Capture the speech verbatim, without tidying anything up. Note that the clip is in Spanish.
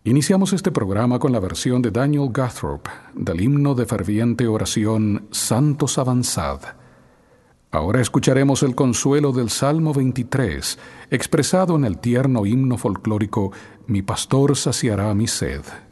Iniciamos este programa con la versión de Daniel Guthrop del himno de ferviente oración Santos Avanzad. Ahora escucharemos el consuelo del Salmo veintitrés, expresado en el tierno himno folclórico Mi pastor saciará mi sed.